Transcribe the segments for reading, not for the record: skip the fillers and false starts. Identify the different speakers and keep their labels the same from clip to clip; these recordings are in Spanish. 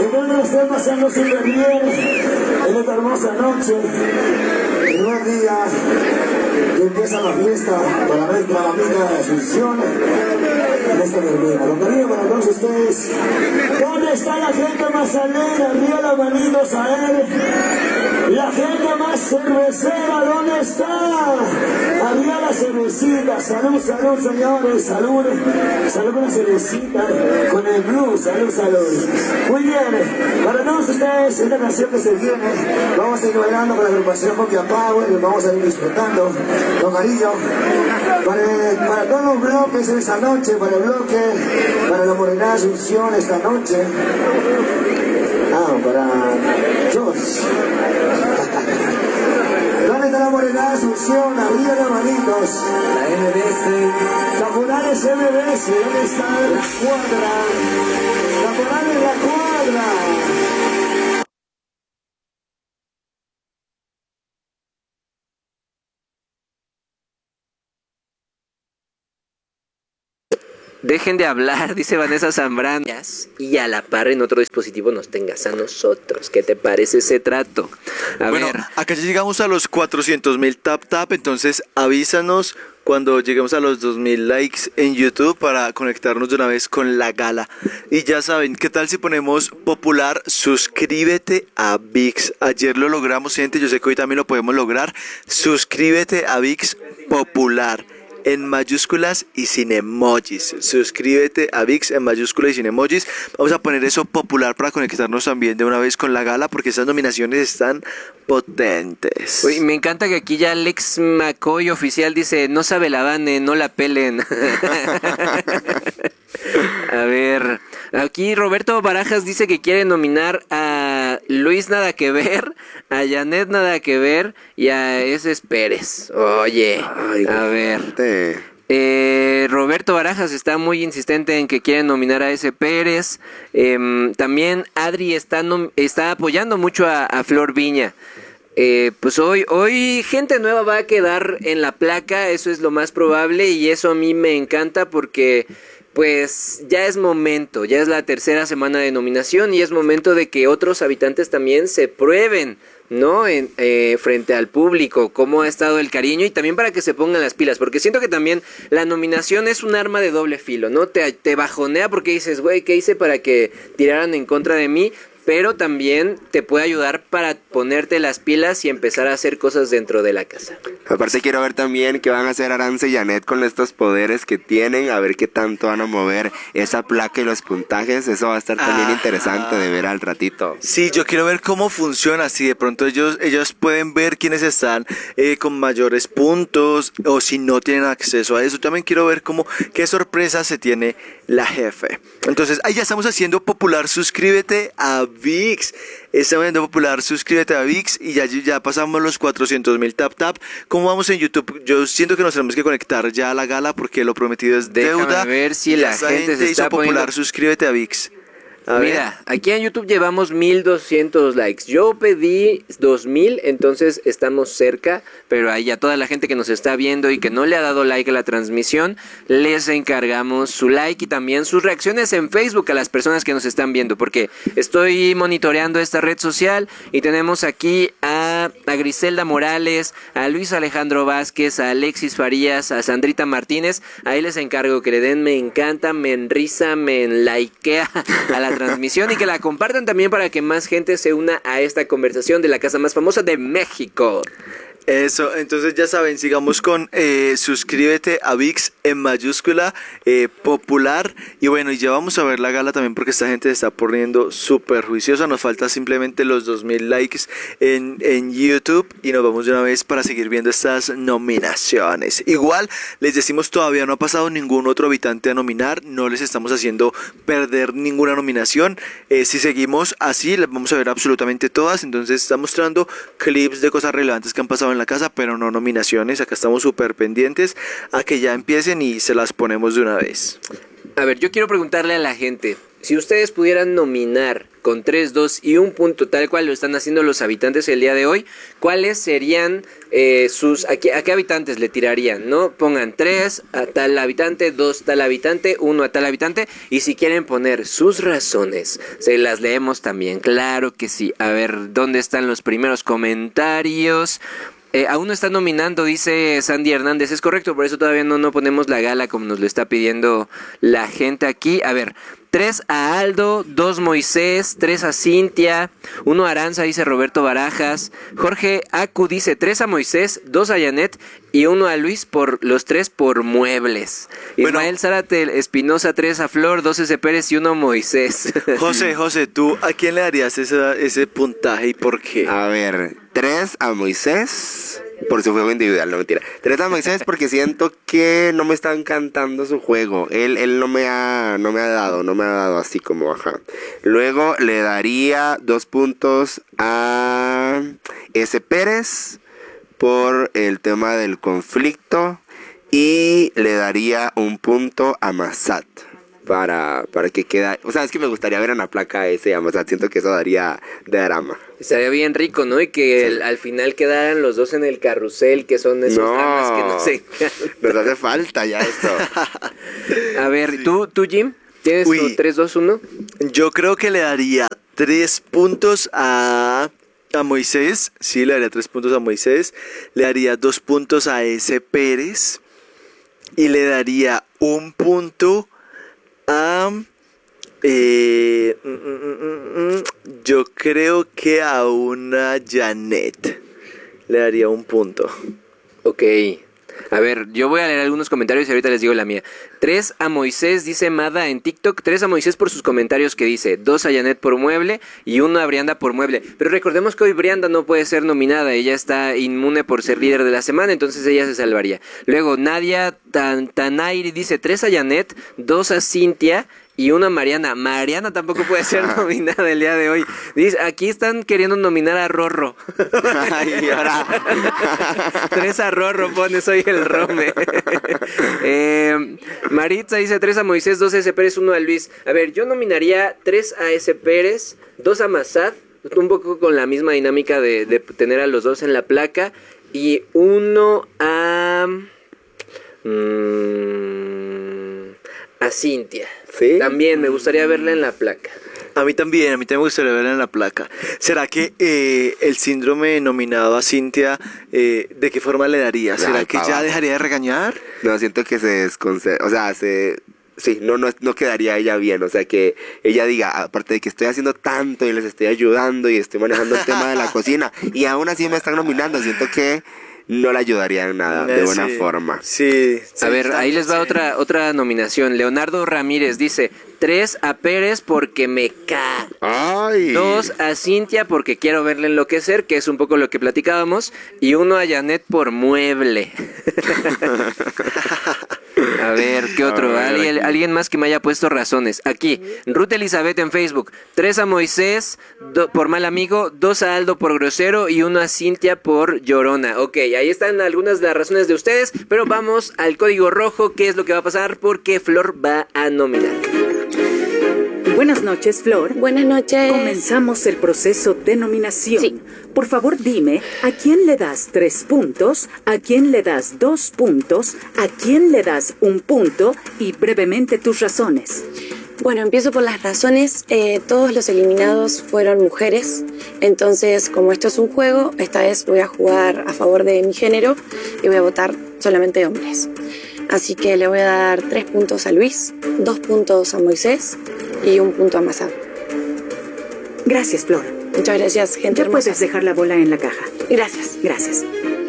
Speaker 1: Espero que lo estén pasando súper bien en esta hermosa noche, primer día que empieza la fiesta para nuestra amiga de Asunción en esta verbena. Con cariño para todos ustedes. ¿Dónde está la gente más alegre? Arriba las manitos a él. La gente más cervecera, ¿dónde está? Arriba la cervecita. Salud, salud, señores. Salud. Salud con la cervecita. Con el blues. Salud, salud. Muy bien. Para todos ustedes, esta canción que se viene, vamos a ir bailando con la agrupación Copia Power y vamos a ir disfrutando con cariño. Para todos los bloques esta noche, para el bloque, para la Morenada Asunción esta noche. Para Josh. ¿Dónde está la Morenada Asunción? Arriba las manitos. La MBS. Caporales MBS. ¿Dónde está la cuadra? Caporales la cuadra.
Speaker 2: Dejen de hablar, dice Vanessa Zambrano. Y a la par en otro dispositivo nos tengas a nosotros. ¿Qué te parece ese trato? A ver.
Speaker 3: Acá ya llegamos a los 400,000 tap, entonces avísanos cuando lleguemos a los 2,000 likes en YouTube para conectarnos de una vez con la gala. Y ya saben, ¿qué tal si ponemos popular? Suscríbete a VIX. Ayer lo logramos, gente, yo sé que hoy también lo podemos lograr. Suscríbete a VIX popular. En mayúsculas y sin emojis. Suscríbete a VIX en mayúsculas y sin emojis. Vamos a poner eso popular para conectarnos también de una vez con la gala, porque esas nominaciones están potentes.
Speaker 2: Uy, me encanta que aquí ya Alex McCoy oficial dice: no sabe la Vane, no la pelen. A ver, aquí Roberto Barajas dice que quiere nominar a Luis Nada Que Ver, a Janet Nada Que Ver y a S. Pérez. Oye, a ver. Roberto Barajas está muy insistente en que quiere nominar a S. Pérez. También Adri está apoyando mucho a Flor Viña. Pues hoy gente nueva va a quedar en la placa, eso es lo más probable, y eso a mí me encanta porque pues ya es momento, ya es la tercera semana de nominación y es momento de que otros habitantes también se prueben, ¿no? Frente al público, cómo ha estado el cariño, y también para que se pongan las pilas, porque siento que también la nominación es un arma de doble filo, ¿no? Te bajonea porque dices, güey, ¿qué hice para que tiraran en contra de mí? Pero también te puede ayudar para ponerte las pilas y empezar a hacer cosas dentro de la casa.
Speaker 4: Aparte quiero ver también qué van a hacer Arantxa y Janet con estos poderes que tienen, a ver qué tanto van a mover esa placa y los puntajes. Eso va a estar también interesante de ver al ratito.
Speaker 3: Sí, yo quiero ver cómo funciona, si de pronto ellos pueden ver quiénes están con mayores puntos o si no tienen acceso a eso. También quiero ver qué sorpresa se tiene la jefe. Entonces, ahí ya estamos haciendo popular, suscríbete a VIX. Estamos haciendo popular, suscríbete a VIX y ya pasamos los 400,000 tap. ¿Cómo vamos en YouTube? Yo siento que nos tenemos que conectar ya a la gala porque lo prometido es deuda.
Speaker 2: Déjame ver si la gente se está
Speaker 3: popular,
Speaker 2: poniendo...
Speaker 3: suscríbete a VIX.
Speaker 2: Mira, aquí en YouTube llevamos 1,200 likes. Yo pedí 2,000, entonces estamos cerca. Pero ahí a toda la gente que nos está viendo y que no le ha dado like a la transmisión, les encargamos su like y también sus reacciones en Facebook a las personas que nos están viendo. Porque estoy monitoreando esta red social y tenemos aquí a Griselda Morales, a Luis Alejandro Vázquez, a Alexis Farías, a Sandrita Martínez. Ahí les encargo que le den me encanta, me enrisa, me likea a la transmisión y que la compartan también para que más gente se una a esta conversación de la casa más famosa de México.
Speaker 3: Eso, entonces ya saben, sigamos con suscríbete a VIX en mayúscula, popular. Y bueno, y ya vamos a ver la gala también porque esta gente se está poniendo súper juiciosa. Nos falta simplemente los 2,000 likes en YouTube y nos vamos de una vez para seguir viendo estas nominaciones. Igual, les decimos, todavía no ha pasado ningún otro habitante a nominar, no les estamos haciendo perder ninguna nominación. Si seguimos así, les vamos a ver absolutamente todas. Entonces está mostrando clips de cosas relevantes que han pasado en la casa, pero no nominaciones. Acá estamos súper pendientes a que ya empiecen y se las ponemos de una vez.
Speaker 2: A ver, yo quiero preguntarle a la gente, si ustedes pudieran nominar con 3, 2 y 1 punto, tal cual lo están haciendo los habitantes el día de hoy, ¿cuáles serían a qué habitantes le tirarían? ¿No? Pongan 3 a tal habitante, 2 tal habitante, 1 a tal habitante, y si quieren poner sus razones, se las leemos también, claro que sí. A ver, ¿dónde están los primeros comentarios? Aún no está nominando, dice Sandy Hernández. Es correcto, por eso todavía no ponemos la gala como nos lo está pidiendo la gente aquí. A ver, 3 a Aldo, 2 Moisés, 3 a Cintia, 1 a Aranza, dice Roberto Barajas. Jorge Acu dice 3 a Moisés, 2 a Janet y 1 a Luis, por los 3 por muebles.
Speaker 3: Bueno,
Speaker 2: Ismael Zárate Espinosa, 3 a Flor, 2 a S. Pérez y 1 a Moisés.
Speaker 3: José, ¿tú a quién le darías ese puntaje y por qué?
Speaker 4: A ver, 3 a Moisés por su juego individual, no mentira. 3 a Moisés porque siento que no me está encantando su juego. Él no me ha dado así como ajá. Luego le daría 2 puntos a S. Pérez por el tema del conflicto y le daría 1 punto a Massad. Para que quede, o sea, es que me gustaría ver en la placa ese, o sea, siento que eso daría drama.
Speaker 2: Estaría bien rico, ¿no? Y que
Speaker 4: Sí.
Speaker 2: al final quedaran los dos en el carrusel, que son esos dramas que nos encantan.
Speaker 4: Nos hace falta ya esto.
Speaker 2: A ver, ¿tú Jim? ¿Tienes
Speaker 3: Uy.
Speaker 2: tu 3, 2, 1?
Speaker 3: Yo creo que le daría 3 puntos a Moisés. Sí, le daría 3 puntos a Moisés. Le daría 2 puntos a S. Pérez. Y le daría 1 punto a... yo creo que a una Janet le daría 1 punto.
Speaker 2: Ok. A ver, yo voy a leer algunos comentarios y ahorita les digo la mía. 3 a Moisés, dice Mada en TikTok. 3 a Moisés por sus comentarios que dice. 2 a Janet por mueble y 1 a Brianda por mueble. Pero recordemos que hoy Brianda no puede ser nominada. Ella está inmune por ser líder de la semana, entonces ella se salvaría. Luego Nadia Tanairi dice 3 a Janet, 2 a Cintia y 1 a Mariana. Mariana tampoco puede ser nominada el día de hoy. Dice, aquí están queriendo nominar a Rorro.
Speaker 4: Ay, ahora.
Speaker 2: 3 a Rorro pone, soy el Rome. Maritza dice 3 a Moisés, 2 a S. Pérez, 1 a Luis. A ver, yo nominaría 3 a S. Pérez, 2 a Massad, un poco con la misma dinámica de tener a los dos en la placa, y 1 a Cintia.
Speaker 4: ¿Sí?
Speaker 2: También me gustaría verla en la placa.
Speaker 3: A mí también me gustaría verla en la placa. ¿Será que el síndrome nominado a Cintia, de qué forma le daría? ¿Será
Speaker 4: Ay,
Speaker 3: que ya
Speaker 4: pava.
Speaker 3: dejaría de regañar?
Speaker 4: No, siento que se desconcentra, o sea, sí, no quedaría ella bien, o sea, que ella diga, aparte de que estoy haciendo tanto y les estoy ayudando y estoy manejando el tema de la cocina y aún así me están nominando, siento que no le ayudaría en nada, de buena
Speaker 3: Sí,
Speaker 4: forma.
Speaker 3: Sí.
Speaker 2: A ver, ahí les va
Speaker 3: sí.
Speaker 2: otra nominación. Leonardo Ramírez dice 3 a Pérez porque me cae.
Speaker 4: Ay.
Speaker 2: 2 a Cintia porque quiero verle enloquecer, que es un poco lo que platicábamos. Y 1 a Janet por mueble. A ver, ¿qué otro?
Speaker 4: A ver, aquí.
Speaker 2: ¿Alguien más que me haya puesto razones? Aquí, Ruth Elizabeth en Facebook. 3 a Moisés por mal amigo, 2 a Aldo por grosero y 1 a Cintia por llorona. Ok, ahí están algunas de las razones de ustedes, pero vamos al código rojo. ¿Qué es lo que va a pasar? Porque Flor va a nominar.
Speaker 5: Buenas noches, Flor.
Speaker 6: Buenas noches.
Speaker 5: Comenzamos el proceso de nominación.
Speaker 6: Sí.
Speaker 5: Por favor, dime, ¿a quién le das 3 puntos? ¿A quién le das 2 puntos? ¿A quién le das 1 punto? Y brevemente tus razones.
Speaker 6: Bueno, empiezo por las razones. Todos los eliminados fueron mujeres. Entonces, como esto es un juego, esta vez voy a jugar a favor de mi género y voy a votar solamente hombres. Así que le voy a dar 3 puntos a Luis, 2 puntos a Moisés y 1 punto a Massad.
Speaker 5: Gracias, Flor.
Speaker 6: Muchas gracias, gente
Speaker 5: Ya
Speaker 6: hermosa.
Speaker 5: puedes dejar la bola en la caja.
Speaker 6: Gracias.
Speaker 5: Gracias.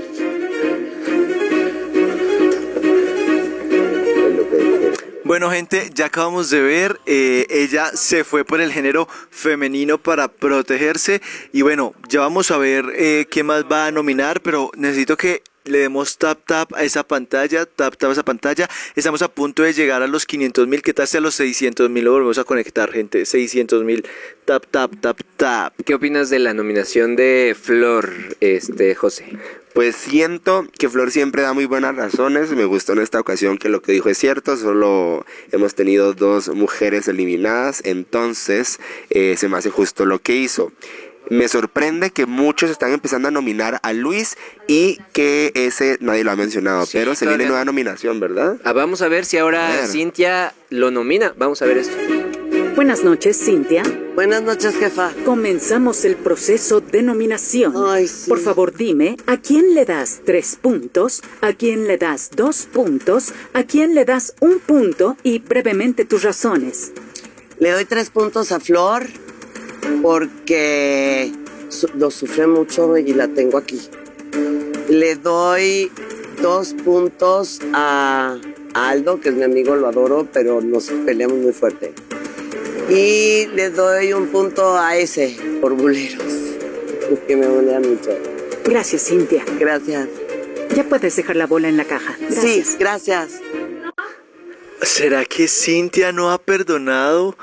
Speaker 3: Bueno, gente, ya acabamos de ver, ella se fue por el género femenino para protegerse y bueno, ya vamos a ver qué más va a nominar, pero necesito que le demos tap tap a esa pantalla, tap tap a esa pantalla. Estamos a punto de llegar a los 500.000, ¿qué tal si a los 600.000 lo volvemos a conectar, gente? 600.000, tap tap tap tap.
Speaker 2: ¿Qué opinas de la nominación de Flor, José?
Speaker 4: Pues siento que Flor siempre da muy buenas razones. Me gustó en esta ocasión que lo que dijo es cierto. Solo hemos tenido 2 mujeres eliminadas, entonces se me hace justo lo que hizo. Me sorprende que muchos están empezando a nominar a Luis y que ese nadie lo ha mencionado,
Speaker 2: Sí,
Speaker 4: pero se viene nueva nominación, ¿verdad?
Speaker 2: Vamos a ver si ahora Cintia lo nomina. Vamos a ver esto.
Speaker 5: Buenas noches, Cintia.
Speaker 7: Buenas noches, jefa.
Speaker 5: Comenzamos el proceso de nominación.
Speaker 7: Ay, sí.
Speaker 5: Por favor, dime, ¿a quién le das 3 puntos? ¿A quién le das 2 puntos? ¿A quién le das 1 punto? Y brevemente tus razones.
Speaker 7: Le doy 3 puntos a Flor porque lo sufre mucho y la tengo aquí. Le doy 2 puntos a Aldo, que es mi amigo, lo adoro, pero nos peleamos muy fuerte. Y le doy 1 punto a ese por buleros, que me bulea mucho.
Speaker 5: Gracias, Cintia.
Speaker 7: Gracias.
Speaker 5: Ya puedes dejar la bola en la caja. Gracias.
Speaker 7: Sí, gracias.
Speaker 3: ¿Será que Cintia no ha perdonado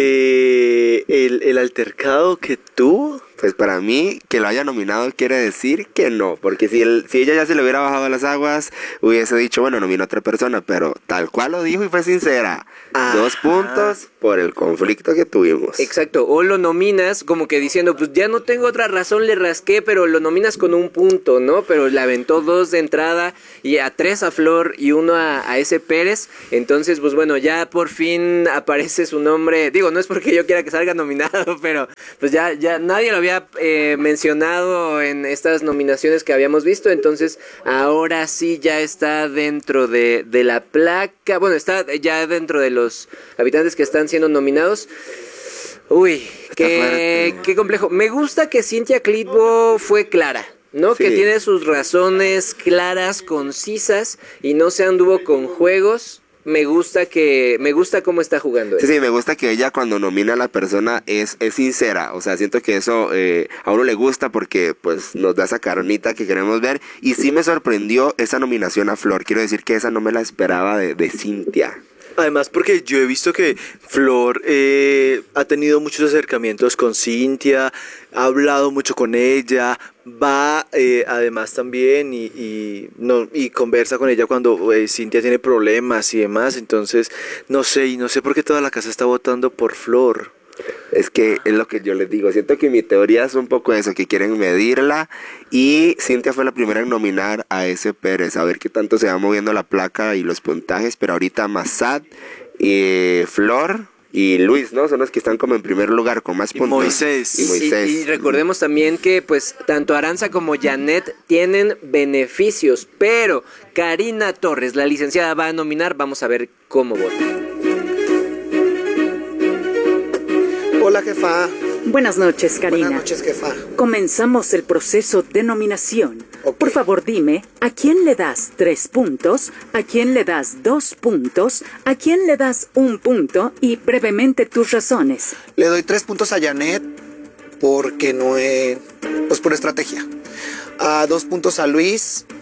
Speaker 3: el altercado que tuvo?
Speaker 4: Pues para mí, que lo haya nominado quiere decir que no, porque si ella ya se le hubiera bajado a las aguas, hubiese dicho, bueno, nomino a otra persona, pero tal cual lo dijo y fue sincera. 2 puntos por el conflicto que tuvimos.
Speaker 2: Exacto, o lo nominas como que diciendo, pues ya no tengo otra razón, le rasqué, pero lo nominas con 1 punto, ¿no? Pero le aventó 2 de entrada y a 3 a Flor y 1 a ese Pérez. Entonces, pues bueno, ya por fin aparece su nombre. Digo, no es porque yo quiera que salga nominado, pero pues ya nadie lo había mencionado en estas nominaciones que habíamos visto. Entonces, ahora sí ya está dentro de la placa. Bueno, está ya dentro de los habitantes que están siendo nominados. Uy, qué complejo. Me gusta que Cynthia Clitbo fue clara, ¿no?
Speaker 4: Sí.
Speaker 2: Que tiene sus razones claras, concisas y no se anduvo con juegos. Me gusta cómo está jugando.
Speaker 4: Sí, me gusta que ella cuando nomina a la persona es sincera. O sea, siento que eso a uno le gusta porque pues nos da esa carnita que queremos ver. Y sí me sorprendió esa nominación a Flor. Quiero decir que esa no me la esperaba de Cintia.
Speaker 3: Además porque yo he visto que Flor ha tenido muchos acercamientos con Cintia, ha hablado mucho con ella, va además también y conversa con ella cuando Cintia tiene problemas y demás. Entonces no sé por qué toda la casa está votando por Flor.
Speaker 4: Es que es lo que yo les digo, siento que mi teoría es un poco eso, que quieren medirla, y Cintia fue la primera en nominar a ese Pérez, a ver qué tanto se va moviendo la placa y los puntajes, pero ahorita Massad, Flor y Luis, ¿no? Son los que están como en primer lugar con más puntos.
Speaker 3: Moisés.
Speaker 4: Y Moisés.
Speaker 2: Y recordemos también que pues tanto Aranza como Janet tienen beneficios, pero Karina Torres, la licenciada, va a nominar. Vamos a ver cómo vota.
Speaker 8: Hola, jefa.
Speaker 5: Buenas noches, Karina.
Speaker 8: Buenas noches, jefa.
Speaker 5: Comenzamos el proceso de nominación.
Speaker 8: Ok.
Speaker 5: Por favor, dime, ¿a quién le das 3 puntos? ¿A quién le das 2 puntos? ¿A quién le das 1 punto? Y brevemente tus razones.
Speaker 8: Le doy 3 puntos a Janet porque pues por estrategia. A 2 puntos a Luis